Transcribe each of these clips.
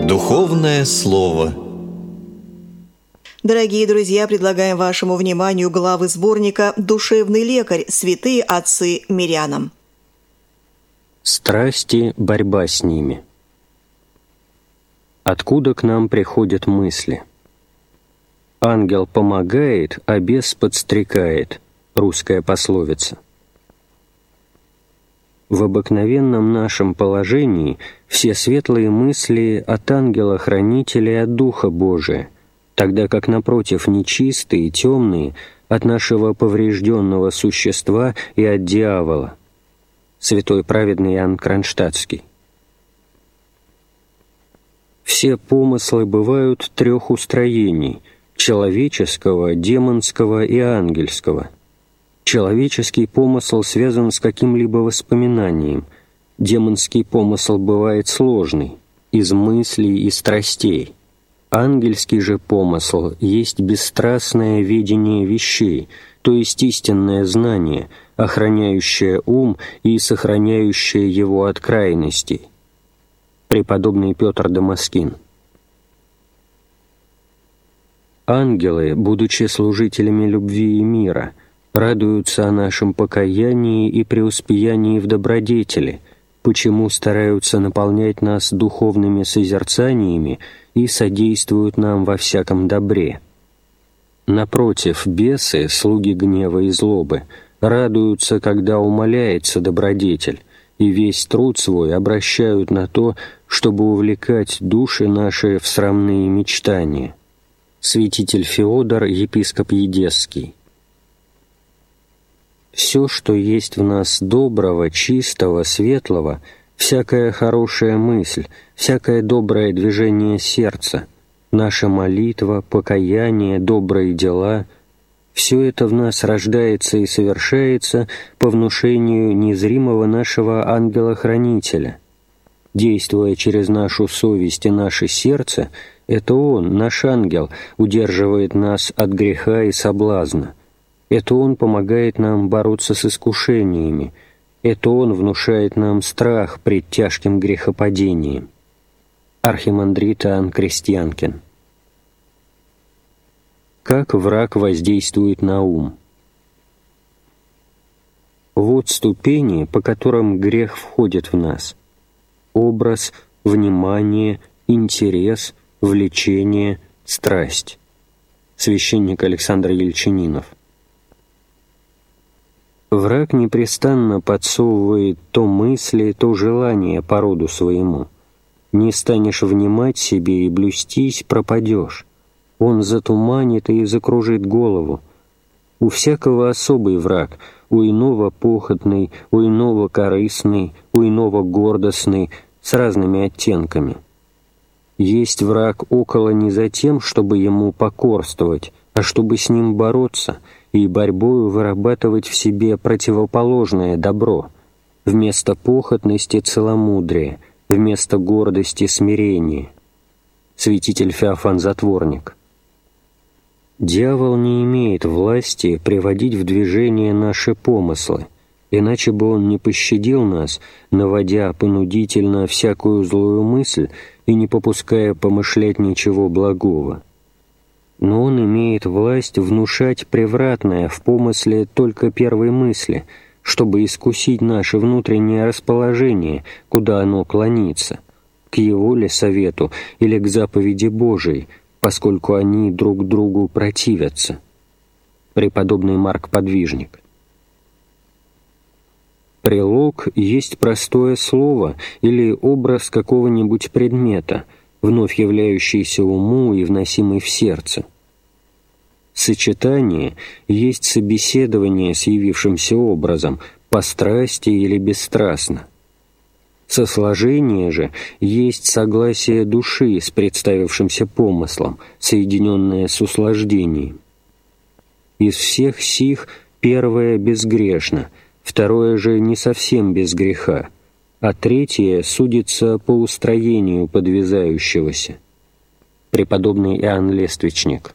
Духовное слово. Дорогие друзья, предлагаем вашему вниманию главы сборника «Душевный лекарь. Святые отцы мирянам». Страсти, борьба с ними. Откуда к нам приходят мысли? Ангел помогает, а бес подстрекает. Русская пословица. В обыкновенном нашем положении все светлые мысли от ангела-хранителя и от Духа Божия, тогда как, напротив, нечистые и темные от нашего поврежденного существа и от дьявола. Святой праведный Иоанн Кронштадтский. Все помыслы бывают трех устроений – человеческого, демонского и ангельского. Человеческий помысл связан с каким-либо воспоминанием, демонский помысл бывает сложный, из мыслей и страстей. Ангельский же помысл есть бесстрастное видение вещей, то есть истинное знание, охраняющее ум и сохраняющее его от крайностей. Преподобный Петр Дамаскин. Ангелы, будучи служителями любви и мира, радуются о нашем покаянии и преуспеянии в добродетели, почему стараются наполнять нас духовными созерцаниями и содействуют нам во всяком добре. Напротив, бесы, слуги гнева и злобы, радуются, когда умаляется добродетель, и весь труд свой обращают на то, чтобы увлекать души наши в срамные мечтания. Святитель Феодор, епископ Едесский. Все, что есть в нас доброго, чистого, светлого, всякая хорошая мысль, всякое доброе движение сердца, наша молитва, покаяние, добрые дела – все это в нас рождается и совершается по внушению незримого нашего ангела-хранителя. Действуя через нашу совесть и наше сердце, это Он, наш ангел, удерживает нас от греха и соблазна. Это Он помогает нам бороться с искушениями. Это Он внушает нам страх пред тяжким грехопадением. Архимандрит Иоанн Крестьянкин. Как враг воздействует на ум? Вот ступени, по которым грех входит в нас. Образ, внимание, интерес, влечение, страсть. Священник Александр Ельчининов. Враг непрестанно подсовывает то мысли, то желания по роду своему. Не станешь внимать себе и блюстись, пропадешь. Он затуманит и закружит голову. У всякого особый враг, у иного похотный, у иного корыстный, у иного гордостный, с разными оттенками. Есть враг около не за тем, чтобы ему покорствовать, а чтобы с ним бороться и борьбою вырабатывать в себе противоположное добро, вместо похотности целомудрие, вместо гордости смирение. Святитель Феофан Затворник. Дьявол не имеет власти приводить в движение наши помыслы, иначе бы он не пощадил нас, наводя понудительно всякую злую мысль и не попуская помышлять ничего благого. Но он имеет власть внушать превратное в помысле только первой мысли, чтобы искусить наше внутреннее расположение, куда оно клонится, к его ли совету или к заповеди Божией, поскольку они друг другу противятся. Преподобный Марк Подвижник. Прилог есть простое слово или образ какого-нибудь предмета, вновь являющийся уму и вносимый в сердце. Сочетание есть собеседование с явившимся образом, по страсти или бесстрастно. Сосложение же есть согласие души с представившимся помыслом, соединенное с услаждением. Из всех сих первое безгрешно, второе же не совсем без греха, а третье судится по устроению подвязающегося. Преподобный Иоанн Лествичник.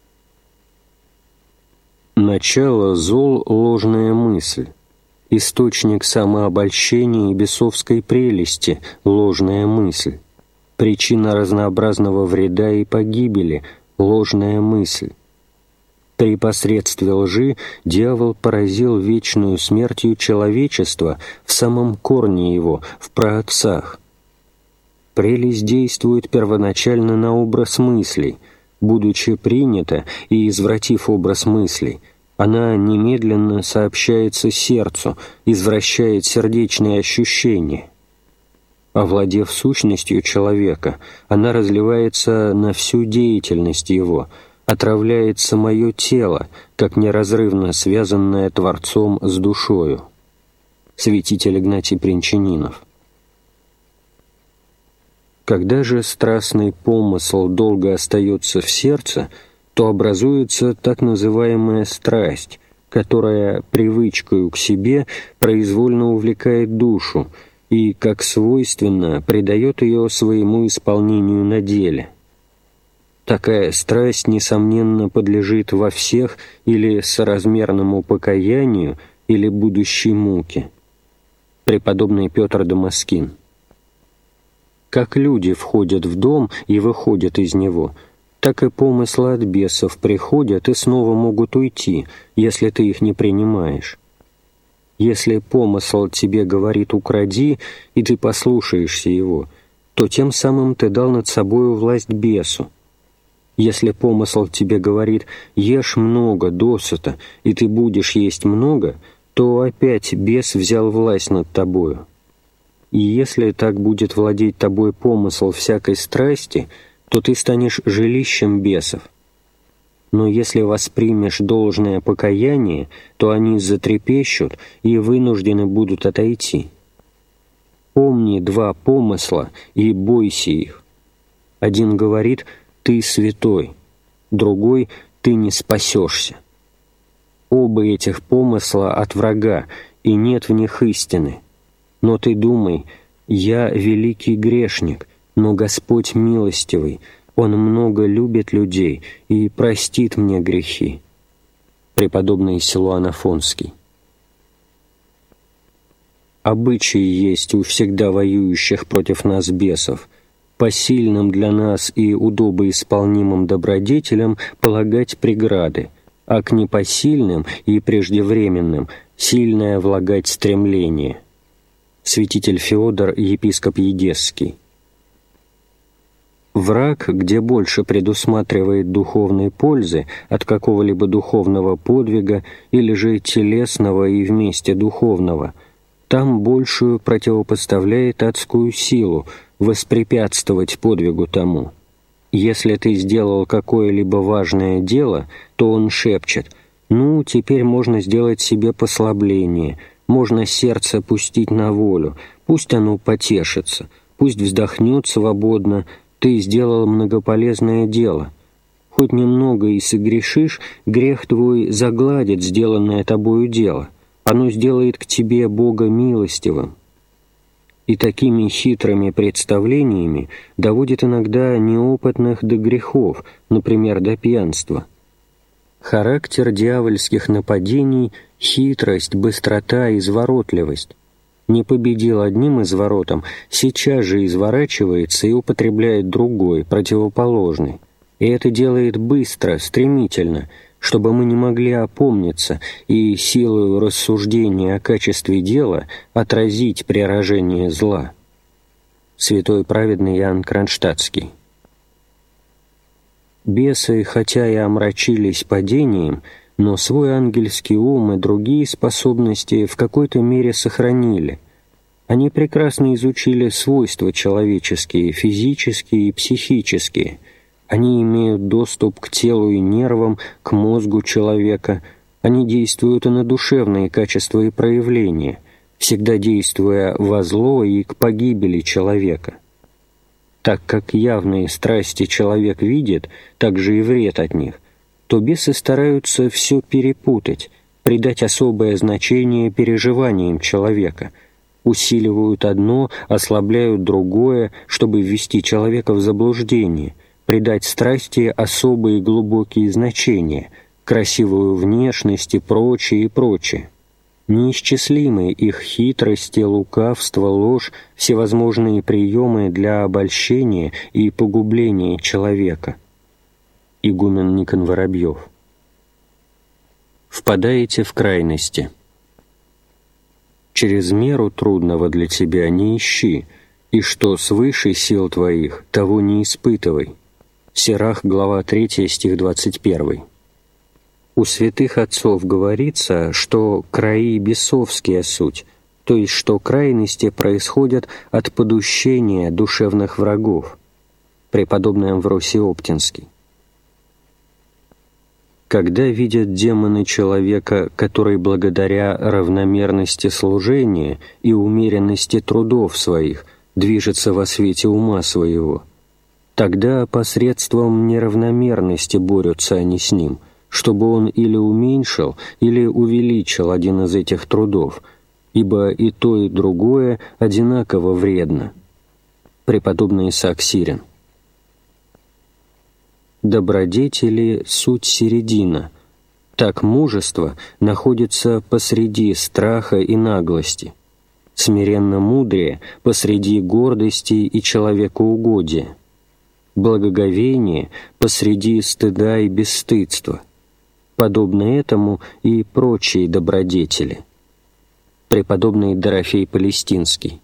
Начало зол – ложная мысль. Источник самообольщения и бесовской прелести – ложная мысль. причина разнообразного вреда и погибели, ложная мысль. При посредстве лжи дьявол поразил вечную смертью человечества в самом корне его, в праотцах. Прелесть действует первоначально на образ мыслей. Будучи принята и извратив образ мыслей, она немедленно сообщается сердцу, извращает сердечные ощущения. Овладев сущностью человека, она разливается на всю деятельность его, отравляет самое тело, как неразрывно связанное Творцом с душою. Святитель Игнатий Бринчанинов. Когда же страстный помысл долго остается в сердце, то образуется так называемая страсть, которая привычкою к себе произвольно увлекает душу и, как свойственно, придает ее своему исполнению на деле. Такая страсть, несомненно, подлежит во всех или соразмерному покаянию, или будущей муке. Преподобный Петр Дамаскин. Как люди входят в дом и выходят из него, так и помыслы от бесов приходят и снова могут уйти, если ты их не принимаешь. Если помысл тебе говорит «укради», и ты послушаешься его, то тем самым ты дал над собою власть бесу. Если помысл тебе говорит «ешь много, досыта», и ты будешь есть много, то опять бес взял власть над тобою. И если так будет владеть тобой помысл всякой страсти, то ты станешь жилищем бесов. Но если воспримешь должное покаяние, то они затрепещут и вынуждены будут отойти. Помни два помысла и бойся их. Один говорит «ты святой», другой «ты не спасешься». Оба этих помысла от врага, и нет в них истины. Но ты думай, я великий грешник, но Господь милостивый, Он много любит людей и простит мне грехи. Преподобный Силуан Афонский. Обычай есть у всегда воюющих против нас бесов, посильным для нас и удобоисполнимым добродетелям полагать преграды, а к непосильным и преждевременным сильное влагать стремление. Святитель Феодор, епископ Едесский. Враг, где больше предусматривает духовной пользы от какого-либо духовного подвига или же телесного и вместе духовного, там большую противопоставляет адскую силу воспрепятствовать подвигу тому. Если ты сделал какое-либо важное дело, то он шепчет: «Ну, теперь можно сделать себе послабление, можно сердце пустить на волю, пусть оно потешится, пусть вздохнет свободно, ты сделал многополезное дело. Хоть немного и согрешишь, грех твой загладит сделанное тобою дело, оно сделает к тебе Бога милостивым». И такими хитрыми представлениями доводит иногда неопытных до грехов, например, до пьянства. Характер дьявольских нападений — хитрость, быстрота, изворотливость. Не победил одним изворотом, сейчас же изворачивается и употребляет другой, противоположный. И это делает быстро, стремительно, чтобы мы не могли опомниться и силою рассуждения о качестве дела отразить преражение зла. Святой праведный Иоанн Кронштадтский. Бесы, хотя и омрачились падением, но свой ангельский ум и другие способности в какой-то мере сохранили. Они прекрасно изучили свойства человеческие, физические и психические. Они имеют доступ к телу и нервам, к мозгу человека. Они действуют и на душевные качества и проявления, всегда действуя во зло и к погибели человека. Так как явные страсти человек видит, так же и вред от них, то бесы стараются все перепутать, придать особое значение переживаниям человека, усиливают одно, ослабляют другое, чтобы ввести человека в заблуждение, придать страсти особые глубокие значения, красивую внешность и прочее, и прочее. неисчислимы их хитрости, лукавство, ложь, всевозможные приемы для обольщения и погубления человека. Игумен Никон Воробьев. Впадаете в крайности. Через меру трудного для тебя не ищи, и что свыше сил твоих, того не испытывай. Сирах, глава 3, стих 21. У святых отцов говорится, что краи бесовские суть, то есть что крайности происходят от подущения душевных врагов. Преподобный Амвросий Оптинский. Когда видят демоны человека, который благодаря равномерности служения и умеренности трудов своих движется во свете ума своего, тогда посредством неравномерности борются они с ним, чтобы он или уменьшил, или увеличил один из этих трудов, ибо и то, и другое одинаково вредно. Преподобный Исаак Сирин. Добродетели — суть середина. Так мужество находится посреди страха и наглости, смиренно мудрее посреди гордости и человекоугодия, благоговение посреди стыда и бесстыдства. Подобно этому и прочие добродетели. Преподобный Дорофей Палестинский.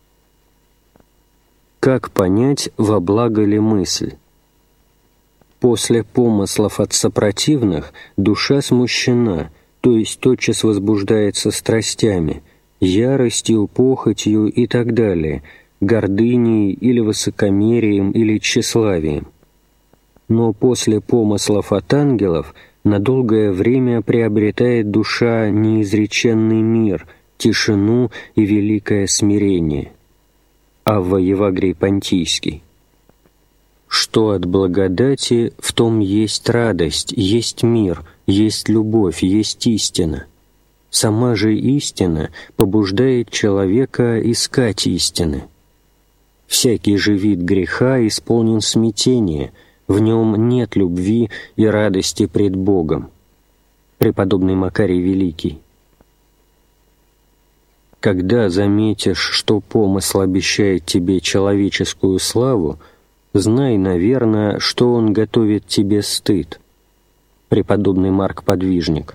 Как понять, во благо ли мысль? После помыслов от сопротивных душа смущена, то есть тотчас возбуждается страстями, яростью, похотью и так далее, гордыней или высокомерием или тщеславием. Но после помыслов от ангелов на долгое время приобретает душа неизреченный мир, тишину и великое смирение. Авва Евагрий Понтийский. Что от благодати, в том есть радость, есть мир, есть любовь, есть истина. Сама же истина побуждает человека искать истины. Всякий же вид греха исполнен смятения, в нем нет любви и радости пред Богом. Преподобный Макарий Великий. Когда заметишь, что помысл обещает тебе человеческую славу, знай, наверное, что он готовит тебе стыд. Преподобный Марк Подвижник.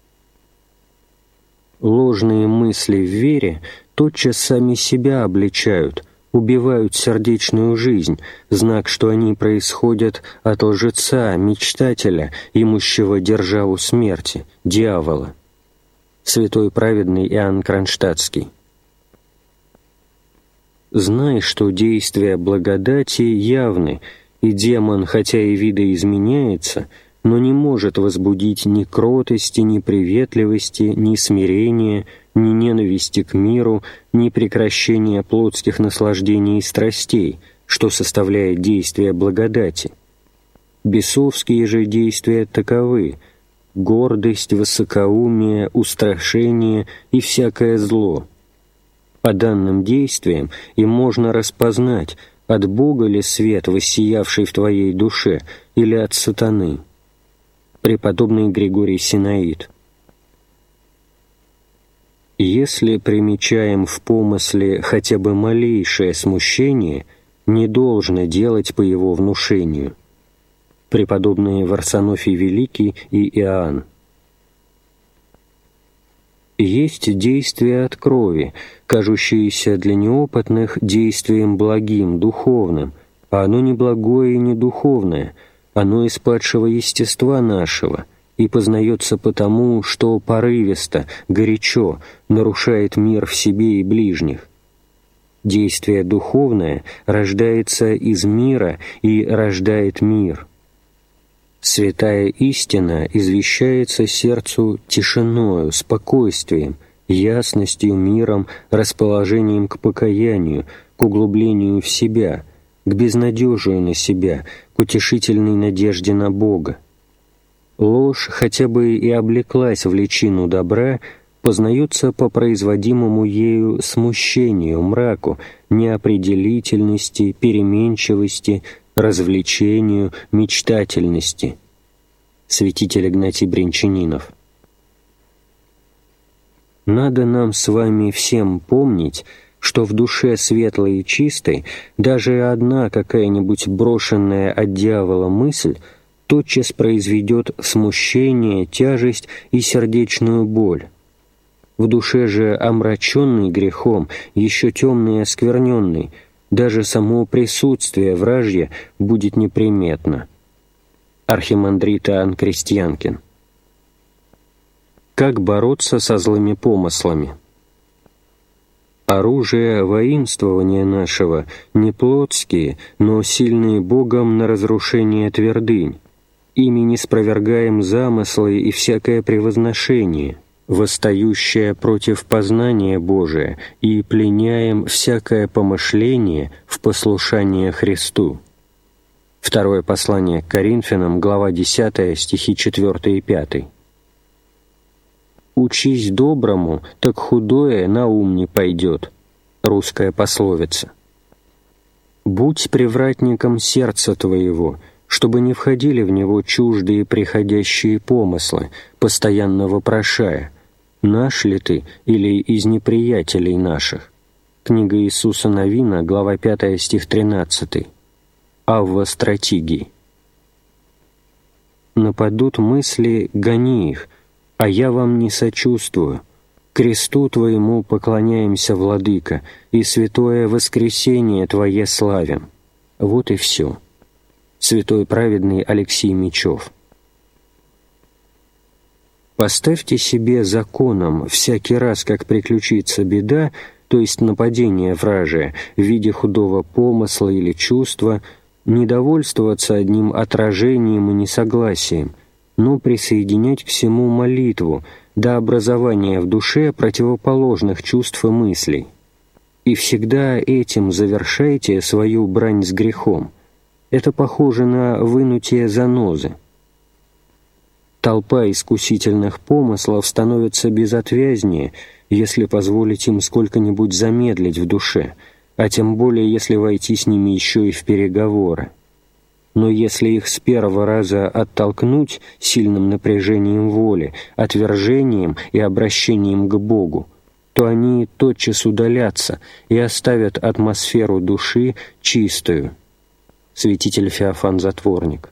Ложные мысли в вере тотчас сами себя обличают, убивают сердечную жизнь, знак, что они происходят от лжеца, мечтателя, имущего державу смерти, дьявола. Святой праведный Иоанн Кронштадтский. Знай, что действия благодати явны, и демон, хотя и видоизменяется, но не может возбудить ни кротости, ни приветливости, ни смирения, ни ненависти к миру, ни прекращения плотских наслаждений и страстей, что составляет действия благодати. Бесовские же действия таковы: гордость, высокоумие, устрашение и всякое зло. По данным действиям им можно распознать, от Бога ли свет, воссиявший в твоей душе, или от сатаны. Преподобный Григорий Синаид. Если примечаем в помысле хотя бы малейшее смущение, не должно делать по его внушению. Преподобные Варсонофий Великий и Иоанн. Есть действия от крови, кажущиеся для неопытных действием благим, духовным, а оно не благое и не духовное, оно из падшего естества нашего, и познается потому, что порывисто, горячо нарушает мир в себе и ближних. Действие духовное рождается из мира и рождает мир. Святая истина извещается сердцу тишиною, спокойствием, ясностью, миром, расположением к покаянию, к углублению в себя, к безнадежию на себя, к утешительной надежде на Бога. Ложь, хотя бы и облеклась в личину добра, познается по производимому ею смущению, мраку, неопределительности, переменчивости, развлечению, мечтательности. Святитель Игнатий Брянчанинов. Надо нам с вами всем помнить, что в душе светлой и чистой даже одна какая-нибудь брошенная от дьявола мысль тотчас произведет смущение, тяжесть и сердечную боль. В душе же омраченной грехом, еще темной и оскверненной, даже само присутствие вражье будет неприметно. Архимандрит Иоанн Крестьянкин. Как бороться со злыми помыслами? Оружие воинствования нашего не плотские, но сильные Богом на разрушение твердынь. Ими не спровергаем замыслы и всякое превозношение, восстающее против познания Божия, и пленяем всякое помышление в послушание Христу. Второе послание к Коринфянам, глава 10, стихи 4 и 5. «Учись доброму, так худое на ум не пойдет» — русская пословица. «Будь привратником сердца твоего, чтобы не входили в него чуждые приходящие помыслы, постоянно вопрошая, наш ли ты или из неприятелей наших». Книга Иисуса Навина, глава 5, стих 13. Авва Стратигии. «Нападут мысли, гони их, а я вам не сочувствую. Кресту Твоему поклоняемся, Владыка, и святое воскресение Твое славим». Вот и все. Святой праведный Алексий Мечев. Поставьте себе законом всякий раз, как приключится беда, то есть нападение вражие в виде худого помысла или чувства, не довольствоваться одним отражением и несогласием, но присоединять к всему молитву до образования в душе противоположных чувств и мыслей. И всегда этим завершайте свою брань с грехом. Это похоже на вынутие занозы. Толпа искусительных помыслов становится безотвязнее, если позволить им сколько-нибудь замедлить в душе, а тем более, если войти с ними еще и в переговоры. Но если их с первого раза оттолкнуть сильным напряжением воли, отвержением и обращением к Богу, то они тотчас удалятся и оставят атмосферу души чистую. Святитель Феофан Затворник.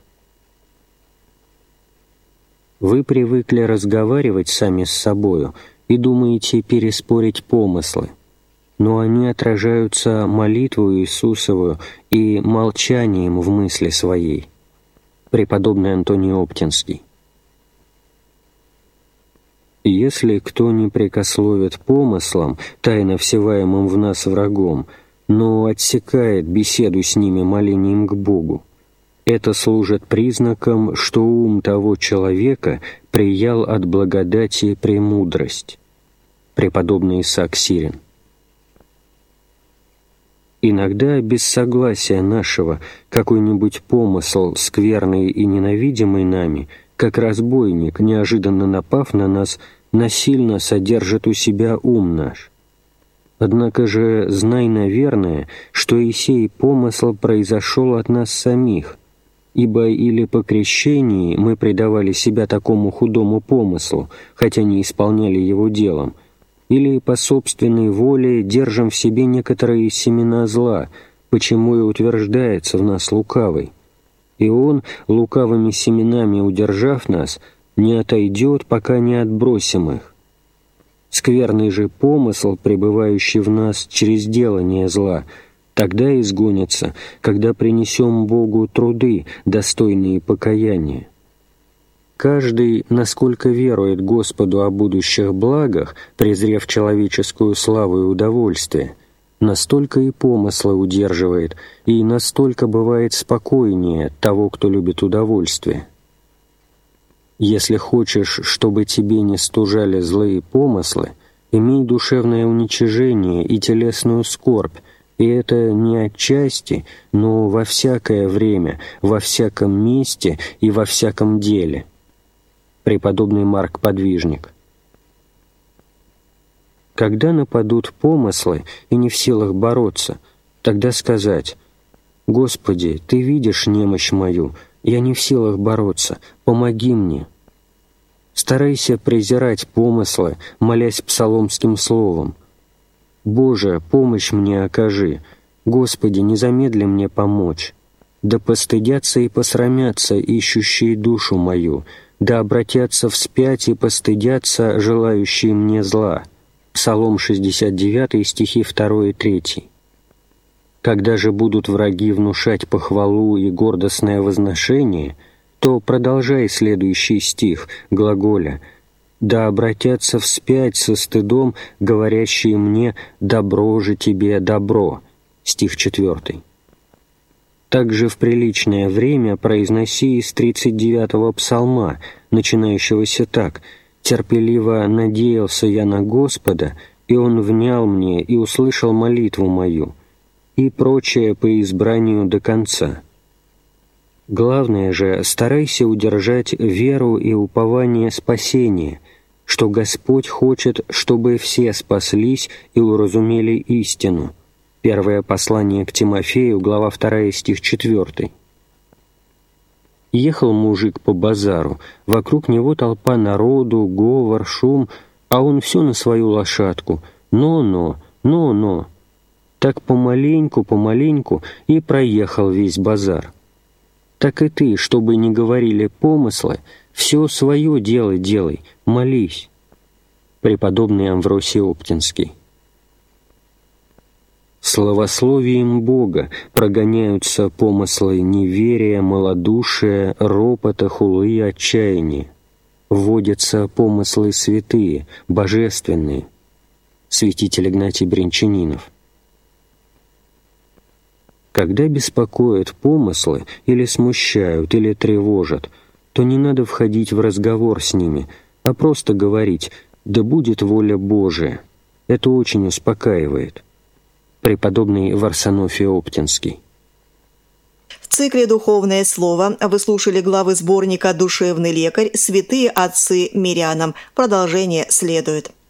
Вы привыкли разговаривать сами с собою и думаете переспорить помыслы, но они отражаются молитвою Иисусовую и молчанием в мысли своей. Преподобный Антоний Оптинский. Если кто не прекословит помыслам, тайно всеваемым в нас врагом, но отсекает беседу с ними молением к Богу, это служит признаком, что ум того человека приял от благодати премудрость. Преподобный Исаак Сирин. Иногда без согласия нашего какой-нибудь помысл, скверный и ненавидимый нами, как разбойник, неожиданно напав на нас, насильно содержит у себя ум наш. Однако же знай, наверное, что и сей помысл произошел от нас самих, ибо или по крещении мы предавали себя такому худому помыслу, хотя не исполняли его делом, или по собственной воле держим в себе некоторые семена зла, почему и утверждается в нас лукавый. И он, лукавыми семенами удержав нас, не отойдет, пока не отбросим их. Скверный же помысл, пребывающий в нас через делание зла, тогда изгонится, когда принесем Богу труды, достойные покаяния. Каждый, насколько верует Господу о будущих благах, презрев человеческую славу и удовольствие, настолько и помыслы удерживает, и настолько бывает спокойнее того, кто любит удовольствие. Если хочешь, чтобы тебе не стужали злые помыслы, имей душевное уничижение и телесную скорбь, и это не отчасти, но во всякое время, во всяком месте и во всяком деле. Преподобный Марк Подвижник. Когда нападут помыслы и не в силах бороться, тогда сказать: «Господи, Ты видишь немощь мою, я не в силах бороться, помоги мне». Старайся презирать помыслы, молясь псаломским словом. «Боже, помощь мне окажи! Господи, не замедли мне помочь! Да постыдятся и посрамятся ищущие душу мою, да обратятся вспять и постыдятся желающие мне зла». Псалом 69, стихи 2 и 3. Когда же будут враги внушать похвалу и гордостное возношение, то продолжай следующий стих, глаголя: «Да обратятся вспять со стыдом, говорящие мне: добро же тебе добро». Стих 4. Также в приличное время произноси из 39-го псалма, начинающегося так: «Терпеливо надеялся я на Господа, и Он внял мне и услышал молитву мою», и прочее по избранию до конца. Главное же, старайся удержать веру и упование спасения, что Господь хочет, чтобы все спаслись и уразумели истину. Первое послание к Тимофею, глава 2, стих 4. Ехал мужик по базару, вокруг него толпа народу, говор, шум, а он все на свою лошадку: «Но-но, но-но». Так помаленьку и проехал весь базар. Так и ты, чтобы не говорили помыслы, все свое дело делай, молись. Преподобный Амвросий Оптинский. Славословием Бога прогоняются помыслы неверия, малодушия, ропота, хулы и отчаяния. Вводятся помыслы святые, божественные. Святитель Игнатий Брянчанинов. Когда беспокоят помыслы, или смущают, или тревожат, то не надо входить в разговор с ними, а просто говорить: «Да будет воля Божия». Это очень успокаивает. Преподобный Варсонофий Оптинский. В цикле «Духовное слово» вы слушали главы сборника «Душевный лекарь. Святые отцы мирянам». Продолжение следует.